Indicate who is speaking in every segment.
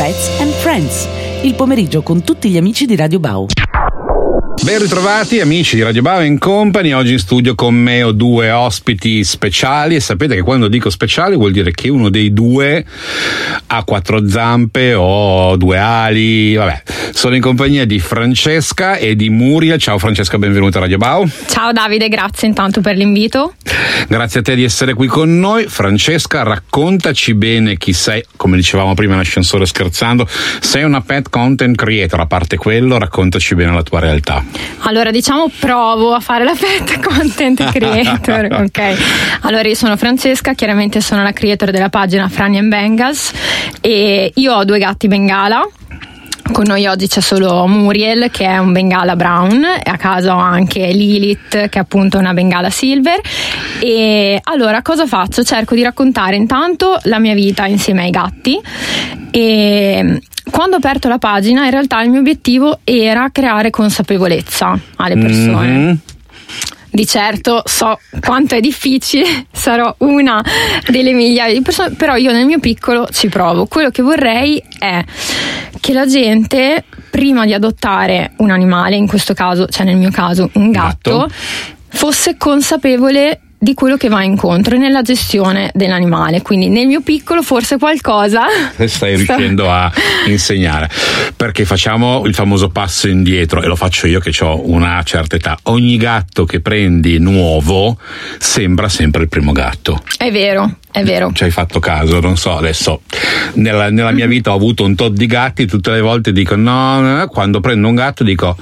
Speaker 1: Pets and Friends, il pomeriggio con tutti gli amici di Radio Bao.
Speaker 2: Ben ritrovati amici di Radio Bao Company. Oggi in studio con me ho due ospiti speciali e sapete che quando dico speciali vuol dire che uno dei due ha 4 zampe o 2 ali. Vabbè, sono in compagnia di Francesca e di Muriel. Ciao Francesca, benvenuta a Radio Bao.
Speaker 3: Ciao Davide, grazie intanto per l'invito.
Speaker 2: Grazie a te di essere qui con noi. Francesca, raccontaci bene chi sei. Come dicevamo prima in ascensore scherzando, sei una pet content creator, a parte quello raccontaci bene la tua realtà.
Speaker 3: Allora, diciamo, provo a fare la pet content creator. Ok, allora io sono Francesca, chiaramente sono la creator della pagina Franny and Bengals e io ho 2 gatti bengala. Con noi oggi c'è solo Muriel, che è un bengala brown, e a casa ho anche Lilith, che è appunto una bengala silver. E allora cosa faccio? Cerco di raccontare intanto la mia vita insieme ai gatti, e quando ho aperto la pagina in realtà il mio obiettivo era creare consapevolezza alle persone. Mm-hmm. Di certo so quanto è difficile, sarò una delle migliaia di persone, però io nel mio piccolo ci provo. Quello che vorrei è che la gente, prima di adottare un animale, in questo caso, cioè nel mio caso un gatto, fosse consapevole di quello che va incontro nella gestione dell'animale. Quindi nel mio piccolo forse qualcosa
Speaker 2: stai riuscendo a insegnare, perché facciamo il famoso passo indietro, e lo faccio io che ho una certa età. Ogni gatto che prendi nuovo sembra sempre il primo gatto.
Speaker 3: È vero.
Speaker 2: Ci hai fatto caso? Non so, adesso nella mia vita ho avuto un tot di gatti, tutte le volte dico no, quando prendo un gatto dico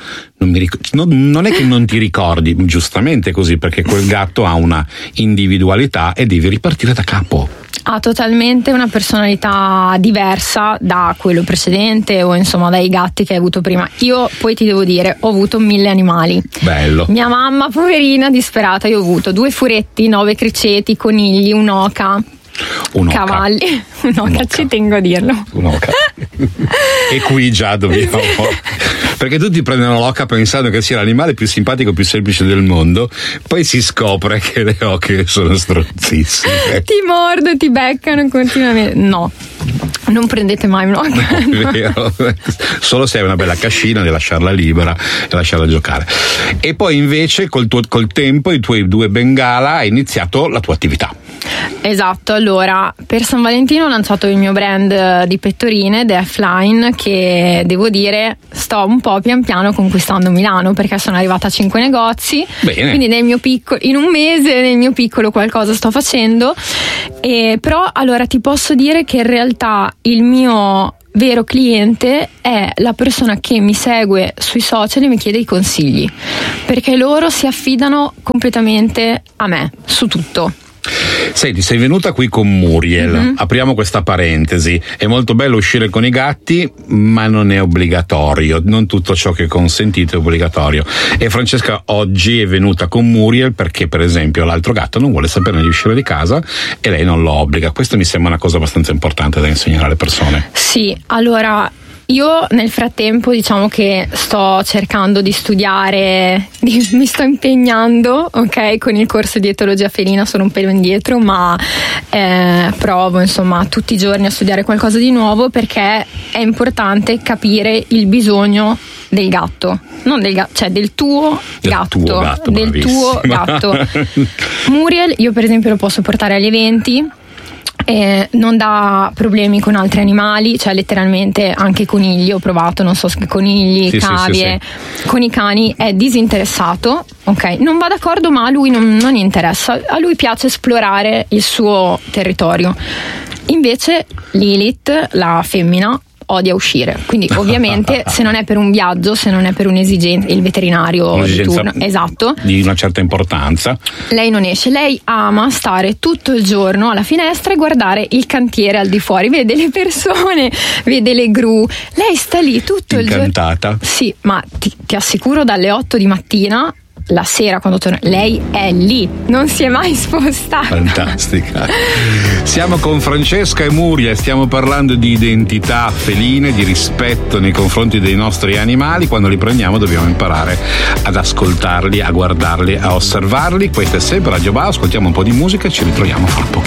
Speaker 2: non è che non ti ricordi, giustamente così, perché quel gatto ha una individualità e devi ripartire da capo.
Speaker 3: Ha totalmente una personalità diversa da quello precedente, o insomma dai gatti che hai avuto prima. Io poi ti devo dire, ho avuto 1000 animali.
Speaker 2: Bello.
Speaker 3: Mia mamma, poverina, disperata. Io ho avuto 2 furetti, 9 criceti, conigli, un'oca. Cavalli, un'oca, ci tengo a dirlo.
Speaker 2: Un'oca. E qui già dobbiamo, perché tutti prendono l'oca pensando che sia l'animale più simpatico, più semplice del mondo, poi si scopre che le oche sono strozzissime.
Speaker 3: Ti mordono, ti beccano continuamente. No, non prendete mai un'oca.
Speaker 2: No, vero. Solo se hai una bella cascina di lasciarla libera e lasciarla giocare. E poi invece col tempo i tuoi 2 bengala hai iniziato la tua attività.
Speaker 3: Esatto, allora per San Valentino ho lanciato il mio brand di pettorine, The F-Line, che devo dire sto un po' pian piano conquistando Milano, perché sono arrivata a 5 negozi. Bene. Quindi nel mio piccolo, in un mese nel mio piccolo qualcosa sto facendo, però allora ti posso dire che in realtà il mio vero cliente è la persona che mi segue sui social e mi chiede i consigli, perché loro si affidano completamente a me su tutto.
Speaker 2: Senti, sei venuta qui con Muriel. Mm-hmm. Apriamo questa parentesi. È molto bello uscire con i gatti, ma non è obbligatorio. Non tutto ciò che è consentito è obbligatorio. E Francesca oggi è venuta con Muriel perché, per esempio, l'altro gatto non vuole saperne di uscire di casa e lei non lo obbliga. Questo mi sembra una cosa abbastanza importante da insegnare alle persone.
Speaker 3: Sì, allora io nel frattempo diciamo che sto cercando di studiare, mi sto impegnando, ok, con il corso di etologia felina. Sono un pelo indietro, ma provo insomma tutti i giorni a studiare qualcosa di nuovo, perché è importante capire il bisogno del gatto, non del gatto, cioè del tuo gatto. Muriel io per esempio lo posso portare agli eventi, non dà problemi con altri animali, cioè letteralmente anche conigli ho provato, non so, conigli, cavie. Sì. Con i cani è disinteressato, ok, non va d'accordo, ma a lui non interessa, a lui piace esplorare il suo territorio. Invece Lilith, la femmina, odia uscire, quindi ovviamente se non è per un viaggio, se non è per un'esigenza, il veterinario di turno, esatto, di
Speaker 2: una certa importanza,
Speaker 3: lei non esce, lei ama stare tutto il giorno alla finestra e guardare il cantiere al di fuori, vede le persone, vede le gru, lei sta lì tutto il giorno.
Speaker 2: Incantata.
Speaker 3: Sì, ma ti assicuro dalle 8 di mattina la sera quando torna, lei è lì, non si è mai spostata.
Speaker 2: Fantastica. Siamo con Francesca e Muriel, stiamo parlando di identità feline, di rispetto nei confronti dei nostri animali. Quando li prendiamo dobbiamo imparare ad ascoltarli, a guardarli, a osservarli. Questo è sempre Radio Bao, ascoltiamo un po' di musica e ci ritroviamo fra pochissimo.